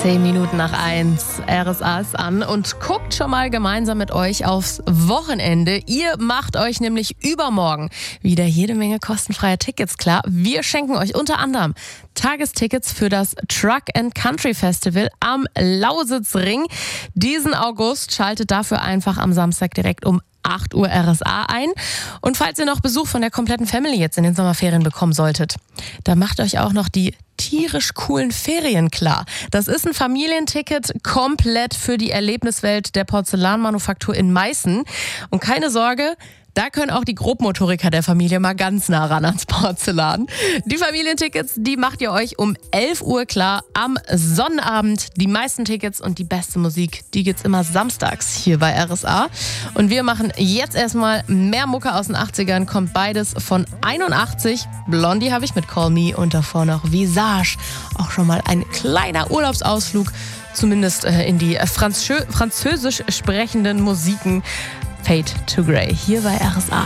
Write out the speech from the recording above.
10:10. RSA ist an und guckt schon mal gemeinsam mit euch aufs Wochenende. Ihr macht euch nämlich übermorgen wieder jede Menge kostenfreie Tickets klar. Wir schenken euch unter anderem Tagestickets für das Truck and Country Festival am Lausitzring. Diesen August schaltet dafür einfach am Samstag direkt um 8 Uhr RSA ein. Und falls ihr noch Besuch von der kompletten Family jetzt in den Sommerferien bekommen solltet, dann macht euch auch noch die tierisch coolen Ferien klar. Das ist ein Familienticket komplett für die Erlebniswelt der Porzellanmanufaktur in Meißen. Und keine Sorge, da können auch die Grobmotoriker der Familie mal ganz nah ran ans Porzellan. Die Familientickets, die macht ihr euch um 11 Uhr klar am Sonnabend. Die meisten Tickets und die beste Musik, die gibt's immer samstags hier bei RSA. Und wir machen jetzt erstmal mehr Mucke aus den 80ern. Kommt beides von 81. Blondie habe ich mit Call Me und davor noch Visage. Auch schon mal ein kleiner Urlaubsausflug, zumindest in die französisch sprechenden Musiken. Fade to Grey hier bei RSA.